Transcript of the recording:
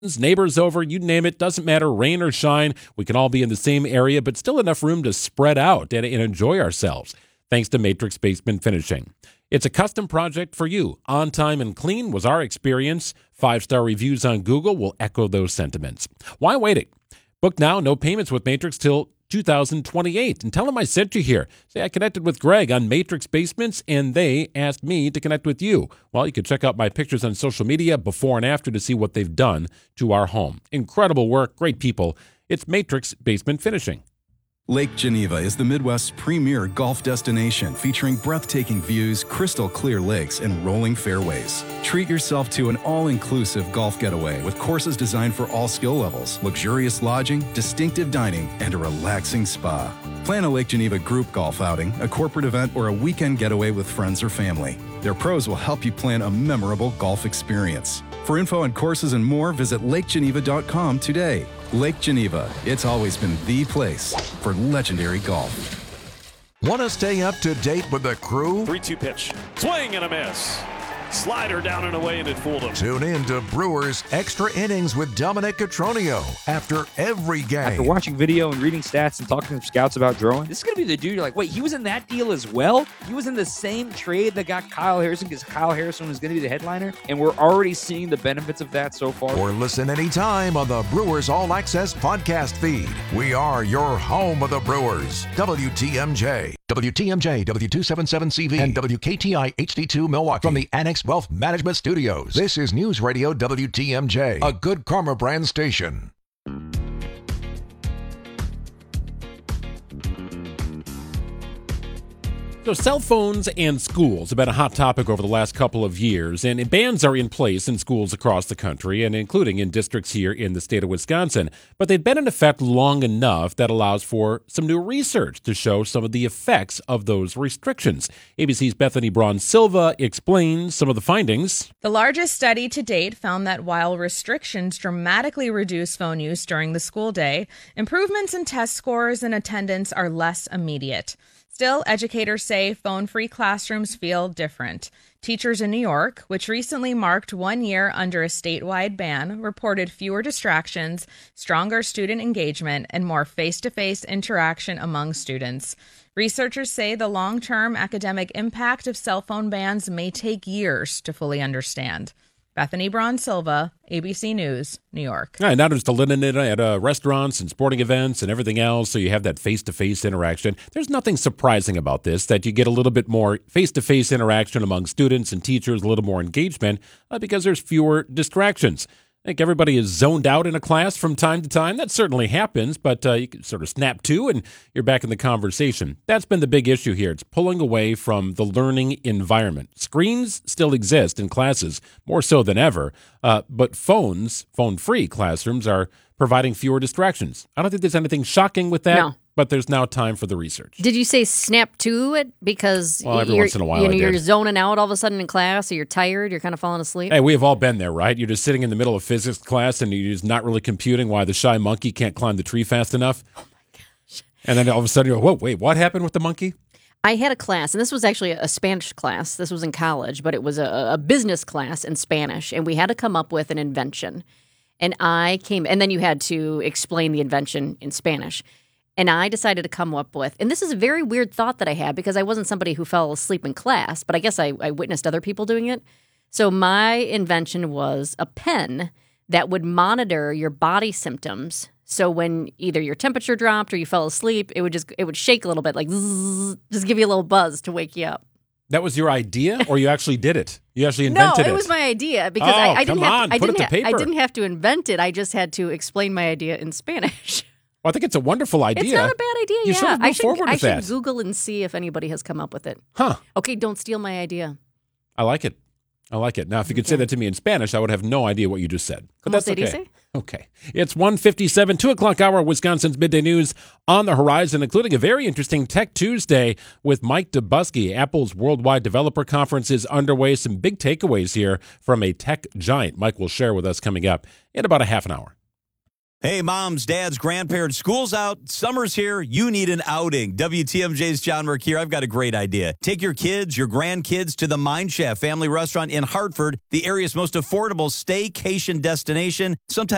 neighbors over, you name it, doesn't matter, rain or shine. We can all be in the same area, but still enough room to spread out and enjoy ourselves, thanks to Matrix Basement Finishing. It's a custom project for you. On time and clean was our experience. 5-star reviews on Google will echo those sentiments. Why waiting? Book now, no payments with Matrix till 2028. And tell them I sent you here. Say I connected with Greg on Matrix Basements, and they asked me to connect with you. Well, you can check out my pictures on social media before and after to see what they've done to our home. Incredible work, great people. It's Matrix Basement Finishing. Lake Geneva is the Midwest's premier golf destination, featuring breathtaking views, crystal clear lakes, and rolling fairways. Treat yourself to an all-inclusive golf getaway with courses designed for all skill levels, luxurious lodging, distinctive dining, and a relaxing spa. Plan a Lake Geneva group golf outing, a corporate event, or a weekend getaway with friends or family. Their pros will help you plan a memorable golf experience. For info on courses and more, visit lakegeneva.com today. Lake Geneva, it's always been the place for legendary golf. Want to stay up to date with the crew? 3-2 pitch. Swing and a miss. Slider down and away, and it fooled him. Tune in to Brewers Extra Innings with Dominic Cotroneo after every game. After watching video and reading stats and talking to scouts about Drouin, this is going to be the dude you're like, wait, he was in that deal as well? He was in the same trade that got Kyle Harrison because Kyle Harrison was going to be the headliner, and we're already seeing the benefits of that so far. Or listen anytime on the Brewers All Access podcast feed. We are your home of the Brewers. WTMJ. WTMJ, W277CV, and WKTI HD2 Milwaukee from the Annex Wealth Management Studios. This is News Radio WTMJ, a Good Karma brand station. So cell phones and schools have been a hot topic over the last couple of years, and bans are in place in schools across the country, and including in districts here in the state of Wisconsin. But they've been in effect long enough that allows for some new research to show some of the effects of those restrictions. ABC's Bethany Braun-Silva explains some of the findings. The largest study to date found that while restrictions dramatically reduce phone use during the school day, improvements in test scores and attendance are less immediate. Still, educators say phone-free classrooms feel different. Teachers in New York, which recently marked 1 year under a statewide ban, reported fewer distractions, stronger student engagement, and more face-to-face interaction among students. Researchers say the long-term academic impact of cell phone bans may take years to fully understand. Bethany Braun-Silva, ABC News, New York. All right, not just eliminated at restaurants and sporting events and everything else, so you have that face-to-face interaction. There's nothing surprising about this, that you get a little bit more face-to-face interaction among students and teachers, a little more engagement, because there's fewer distractions. I think everybody is zoned out in a class from time to time. That certainly happens, but you can sort of snap to and you're back in the conversation. That's been the big issue here. It's pulling away from the learning environment. Screens still exist in classes, more so than ever, but phone-free classrooms are providing fewer distractions. I don't think there's anything shocking with that. No. But there's now time for the research. Did you say snap to it? Because every once in a while you're zoning out all of a sudden in class, or you're tired, you're kind of falling asleep? Hey, we have all been there, right? You're just sitting in the middle of physics class and you're just not really computing why the shy monkey can't climb the tree fast enough. Oh, my gosh. And then all of a sudden you go, whoa, wait, what happened with the monkey? I had a class, and this was actually a Spanish class. This was in college, but it was a business class in Spanish, and we had to come up with an invention. And then you had to explain the invention in Spanish. And I decided to come up with, and this is a very weird thought that I had because I wasn't somebody who fell asleep in class, but I guess I witnessed other people doing it. So my invention was a pen that would monitor your body symptoms. So when either your temperature dropped or you fell asleep, it would shake a little bit, like zzz, just give you a little buzz to wake you up. That was your idea, or you actually did it? You actually invented it? No, it was my idea because I didn't have to invent it. I just had to explain my idea in Spanish. Well, I think it's a wonderful idea. It's not a bad idea, You should have moved forward with that. I should Google and see if anybody has come up with it. Huh. Okay, don't steal my idea. I like it. Now, if you could say that to me in Spanish, I would have no idea what you just said. But that's okay. Okay. It's 1:57, 2 o'clock hour, Wisconsin's Midday News on the horizon, including a very interesting Tech Tuesday with Mike Dubusky. Apple's Worldwide Developer Conference is underway. Some big takeaways here from a tech giant. Mike will share with us coming up in about a half an hour. Hey, moms, dads, grandparents, school's out, summer's here, you need an outing. WTMJ's John Merck here. I've got a great idea. Take your kids, your grandkids to the Mind Chef family restaurant in Hartford, the area's most affordable staycation destination. Sometimes